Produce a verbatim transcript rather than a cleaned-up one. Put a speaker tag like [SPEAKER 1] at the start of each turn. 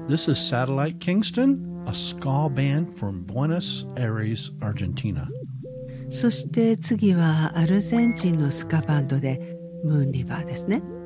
[SPEAKER 1] This is Satellite Kingston, a ska band from Buenos Aires, Argentina.
[SPEAKER 2] そして次はアルゼンチンのスカバンドでムーンリバーですね。